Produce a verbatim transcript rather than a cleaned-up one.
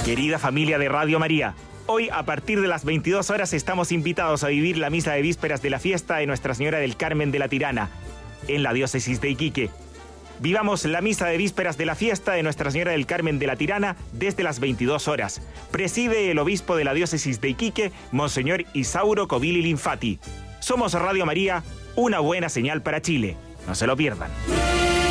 Querida familia de Radio María, hoy a partir de las veintidós horas estamos invitados a vivir la misa de vísperas de la fiesta de Nuestra Señora del Carmen de la Tirana, en la diócesis de Iquique. Vivamos la misa de vísperas de la fiesta de Nuestra Señora del Carmen de la Tirana desde las veintidós horas. Preside el obispo de la diócesis de Iquique, Monseñor Isauro Covili Linfati. Somos Radio María, una buena señal para Chile. No se lo pierdan.